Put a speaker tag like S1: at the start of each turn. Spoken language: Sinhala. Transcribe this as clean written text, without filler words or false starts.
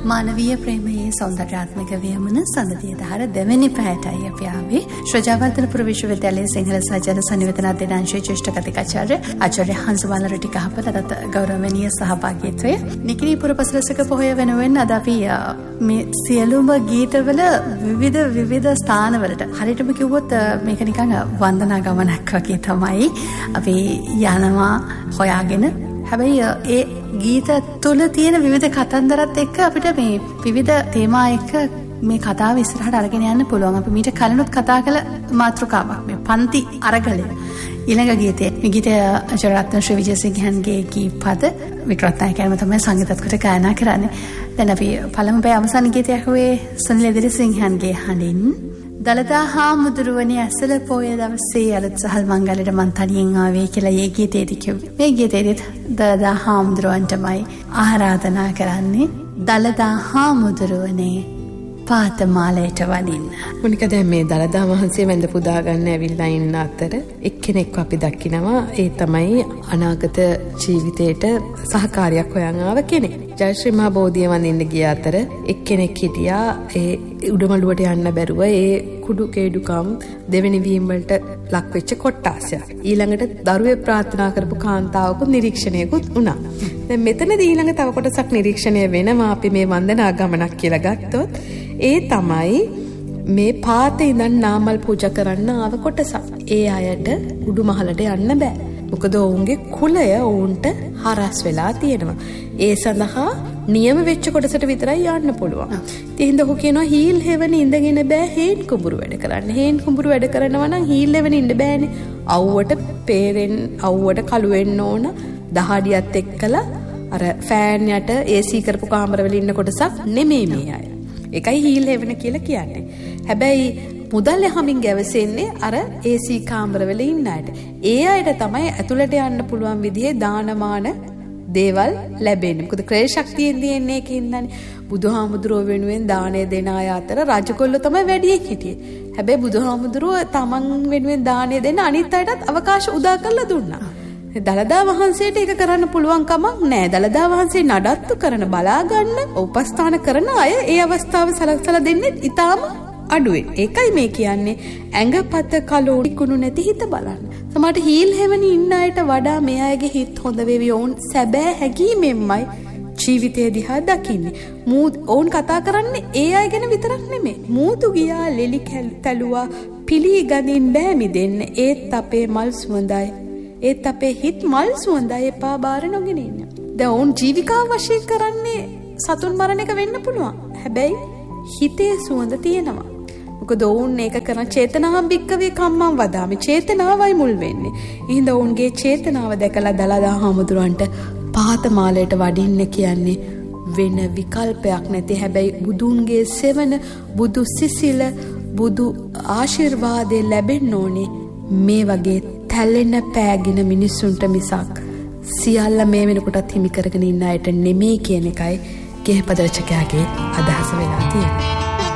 S1: මානවීය ප්‍රේමයේ සෞන්දර්යාත්මක වියමන සඳතියදහර දෙවැනි පැයටයි අපි ආවේ. ශ්‍රජාවර්ධනපුර විශ්වවිද්‍යාලයේ සිංහල සහ ජන සංනිවේදන අධ්‍යනාංශයේ ජ්‍යෙෂ්ඨ කතිකාචාර්ය ආචාර්ය හංසවල රටිකහපල අදත් ගෞරවනීය සහභාගීත්වය. නිකිණී පුරපසළොස්වක පොහොය වෙනුවෙන් අද අපි මේ සියලුම ගීතවල විවිධ ස්ථානවලට හරියටම කිව්වොත් මේක නිකන් වන්දනා ගමනක් වගේ තමයි අපි යනවා හොයාගෙන. හැබැයි ඒ ගීත තුළ තියෙන විවිධ කතන්දරත් එක්ක අපිට මේ විවිධ තේමා එක්ක මේ කතාව ඉස්සරහට අරගෙන යන්න පුළුවන්. අපි මීට කලිනුත් කතා කළ මාතෘකාවක් මේ පන්ති අරගලය. ඊළඟ ගීතය මේ ගීතය අජරත්න ශ්‍රී විජේසිංහන්ගේ ගීපද වික්‍රත්නායකයන්ම තමයි සංගීතත් කොට ගායනා කරන්නේ. දැන් අපි පළමු පැය අවසන් ගීතය අහුවේ සුනිල් එදිරිසිංහන්ගේ හඬින්. දළදා හාමුදුරුවනේ ඇසළ පොය දවසේ අලුත් සහල් මංගලයට මං තනියෙන් ආවේ කියලා මේ ගීතේදී කිව්වේ. මේ ගීතේදීත් දළදා හාමුදුරුවන්ටමයි ආරාධනා කරන්නේ. දළදා හාමුදුරුවනේ පාතමාලයට වඩින්න.
S2: මොනික දැන් මේ දළදා වහන්සේ වැඳ පුදා ගන්න ඇවිල්ලා ඉන්න අතර එක්කෙනෙක්ව අපි දකිනවා. ඒ තමයි අනාගත ජීවිතේට සහකාරියක් හොයන් ආව කෙනෙක්. ජයශ්‍රී මහ බෝධිය වඳින්න ගිය අතර එක්කෙනෙක් හිටියා ඒ උඩමළුවට යන්න බැරුව ඒ කුඩු කේඩුකම් දෙවෙනි වීම වලට ලක් වෙච්ච කොට්ටාසයක්. ඊළඟට දරුවේ ප්‍රාර්ථනා කරපු කාන්තාවකුත් නිරීක්ෂණයකුත් වුණා. දැන් මෙතනදී ඊළඟ තව කොටසක් නිරීක්ෂණය වෙනවා. අපි මේ වන්දනා ගමනක් කියලා ගත්තොත් ඒ තමයි මේ පාතේ ඉඳන් නාමල් පූජා කරන්න ආව කොටසක්. ඒ අයට උඩු මහලට යන්න බෑ. මොකද ඔවුන්ගේ කුලය ඔවුන්ට හරස් වෙලා තියෙනවා. ඒ සඳහා නියම වෙච්ච කොටසට විතරයි යන්න පුළුවන්. ඉතින් හින්දා ඔහු කියනවා හීල් හෙවන ඉඳගෙන බෑ හේන් කුඹුරු වැඩ කරන්න. හේන් කුඹුරු වැඩ කරනවා නම් හීල් හෙවන ඉන්න බෑනේ. අවුවට පේරෙන් අවුවට කළු වෙන්න ඕන. දහඩියත් එක්කලා අර ෆෑන් යට AC කරපු කාමරවල ඉන්න කොටසක් නෙමෙයි මේ අය. ඒකයි හීල් හෙවන කියලා කියන්නේ. හැබැයි මුදල් යහමින් ගැවසෙන්නේ අර AC කාමරවල ඉන්න අයට. ඒ අයට තමයි ඇතුළට යන්න පුළුවන් විදිහේ දානමාන දේවල් ලැබෙන්නේ. මොකද ක්‍රේ ශක්තියෙන් තියෙන්නේ ඒකින්දනේ. බුදුහාමුදුරුවෝ වෙනුවෙන් දාණය දෙන අය අතර රජකොල්ල තමයි වැඩියෙන් හිටියේ. හැබැයි බුදුහාමුදුරුවෝ තමන් වෙනුවෙන් දාණය දෙන්න අනිත් අයටත් අවකාශ උදා කරලා දුන්නා. දළදා වහන්සේට ඒක කරන්න පුළුවන් කමක් නැහැ. දළදා වහන්සේ නඩත්තු කරන බලා ගන්න උපස්ථාන කරන අය ඒ අවස්ථාව සලසලා දෙන්නේ ඊටාම අඩුවේ. ඒකයි මේ කියන්නේ ඇඟපත කලෝඩි කුණු නැති හිත බලන්න. සමහරට හීල් හෙවණි ඉන්න අයට වඩා මේ අයගේ හිත හොඳ වෙවි. ඔවුන් සැබෑ හැඟීමෙන්මයි ජීවිතය දිහා දකින්නේ. ඔවුන් කතා කරන්නේ ඒ අය ගැන විතරක් නෙමෙයි. මූදු ගියා ලෙලි තැලුවා පිළිගනින් බෑ මිදෙන්න. ඒත් අපේ මල් සුවඳයි. ඒත් අපේ හිත මල් සුවඳයි එපා බාර නොගෙන ඉන්න. දැන් ඔවුන් ජීවිකාව වශයෙන් කරන්නේ සතුන් මරණ එක වෙන්න පුළුවන්. හැබැයි හිතේ සුවඳ තියෙනවා. මොකද ඔවුන් ඒක කරන චේතනාව බික්කවේ කම්මං වදාමි. චේතනාවයි මුල් වෙන්නේ. එහෙනම් ඔවුන්ගේ චේතනාව දැකලා දළදා හාමුදුරන්ට පාතමාලයට වඩින්න කියන්නේ වෙන විකල්පයක් නැති. හැබැයි බුදුන්ගේ සෙවන බුදු සිසිල බුදු ආශිර්වාදේ ලැබෙන්න ඕනේ මේ වගේ තැලෙන පෑගෙන මිනිස්සුන්ට මිසක් සියල්ල මේ වෙනකොටත් හිමි කරගෙන ඉන්න අයට නෙමෙයි කියන එකයි ගේහපද රචකයාගේ අදහස වෙලා තියෙන්නේ.